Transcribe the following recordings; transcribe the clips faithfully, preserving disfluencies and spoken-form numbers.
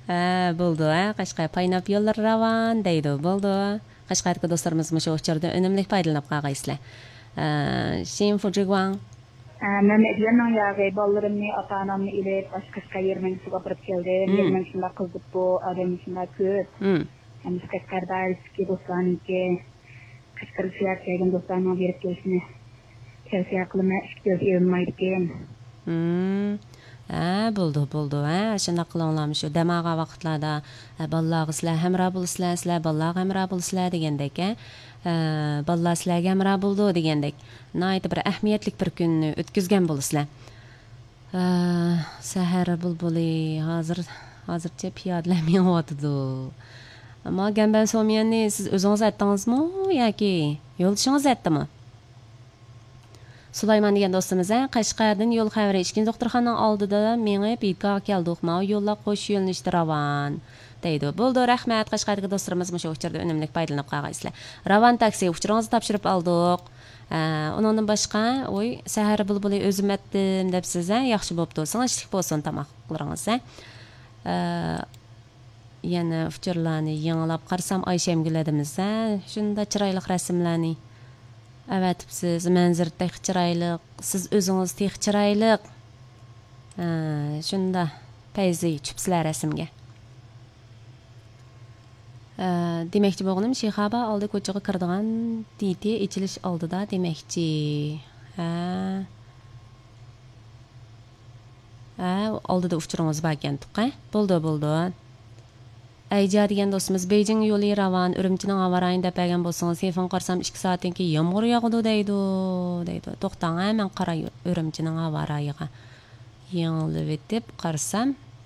Ha, bo'ldi, ha. Qashqay paynap yo'llar ravan deydi, bo'ldi. Qashqayda do'stlarimiz shu uchurda unumli foydalanib qolgaysizlar. Shin Fujigwang. Men ediyanın yağı ballarımı ata-anamı ile başka yermen su kapırıp geldim. Yermen şunda kıldık bu, adam şunda köp. Hem Kaşgar'da eski dostlarım ki Kaşgar'ı siyak yaygın dostlarıma verip gelişini tavsiye kılımı işkiyoruz evimmaydı ki. Ha, bo'ldi, bo'ldi, ha. Shunda qilinglarmi shu damaga vaqtlarda bolalar sizlar hamra bo'lsizlar, sizlar bolalar hamra bo'lsizlar degandek, ha. Bolalar sizlarga hamra bo'ldi degandek. Nihoyat bir ahamiyatli bir kunni o'tkazgan bo'lasizlar. Sahar bulbuli hozir hozircha piyodalamiyotdi. Ammo Gamban Somiyanni siz o'zingiz aytdingizmi yoki yo'ldoshingiz aytdimi? Sulayman degan do'stimiz Qashqardan yo'l xavri ikkinchi doktorxonaning oldida menga bitga keldik. Ma yo'llar qo'sh yo'lnishda ravan deydi. Bo'ldi, rahmat. Qashqardagi do'stlarimiz shu uchurda unumli foydalanib qolgaysizlar. Ravan taksi uchuringizni topshirib oldik. Undan boshqa, oy, sahar bulbuli o'zim etdim deb siz yaxshi bo'pti. Sinishlik bo'lsin tamoqlaringiz. Yana uchurlarni yanglab qarsam Ayshamguladimiz. Shunda chiroyli rasmlarni Evet, siz manzir tek chiroyli, siz o'zingiz tek chiroyli. Ha, shunda payzi chipslar rasmga. Demakchi bo'lganim Shehaba oldi ko'chaga kirdigan titi ichilish oldida demakchi. Ha. Ha, oldida uchuringiz bor ekan-ku. Bo'ldi, bo'ldi. Ayja degan do'stimiz Beijing yo'li ravan Urumchining avarayini deb bergan bo'lsangiz, telefon qarsam ikki soatdan keyin yomg'ir yog'di deydi, deydi. To'xtang, men qara Urumchining avarayiga. Yengilib etib qarsam,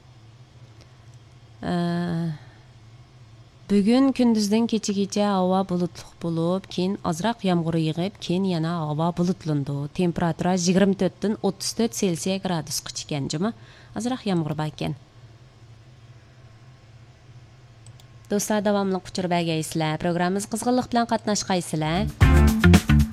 bugun kunduzdan kechagacha havo bulutli bo'lib, keyin ozroq yomg'ir yog'ib, keyin yana havo bulutlandi. Temperatura yigirma to'rt dan o'ttiz to'rt Selsiya gradusga chiqqan, jimi? Ozroq yomg'ir bor ekan. Do'stlar, davomli quchur bergaysizlar. Programmamiz qizg'inlik bilan qatnashgaysizlar.